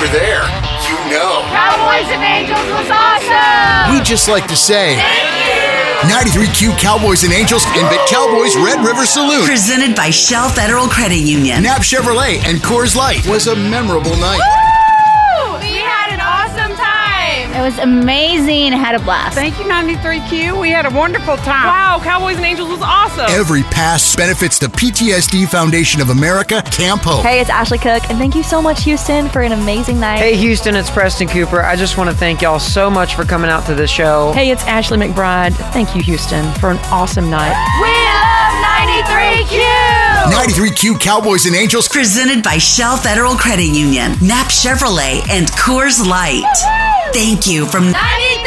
were there, you know. Cowboys and Angels was awesome! We just like to say, Thank you! 93Q Cowboys and Angels and Bit Cowboys Red River Saloon. Presented by Shell Federal Credit Union. Knapp Chevrolet and Coors Light was a memorable night. Woo! We had an awesome time! It was amazing. I had a blast. Thank you, 93Q. We had a wonderful time. Wow, Cowboys and Angels was awesome. Every pass benefits the PTSD Foundation of America, Camp Hope. Hey, it's Ashley Cook, and thank you so much, Houston, for an amazing night. Hey, Houston, it's Preston Cooper. I just want to thank y'all so much for coming out to this show. Hey, it's Ashley McBride. Thank you, Houston, for an awesome night. We love 93Q! 93Q Cowboys and Angels. Presented by Shell Federal Credit Union, Knapp Chevrolet, and Coors Light. Thank you from 93